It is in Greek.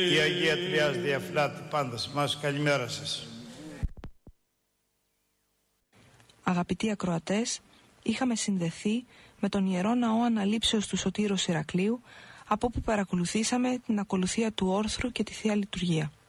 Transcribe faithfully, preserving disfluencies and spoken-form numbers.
Η Αγία Τριάς διαφυλάτει πάντα σε εμάς. Καλημέρα σας. Αγαπητοί ακροατές, είχαμε συνδεθεί με τον Ιερό Ναό Αναλήψεως του Σωτήρος Ηρακλείου, από όπου παρακολουθήσαμε την ακολουθία του όρθρου και τη Θεία Λειτουργία.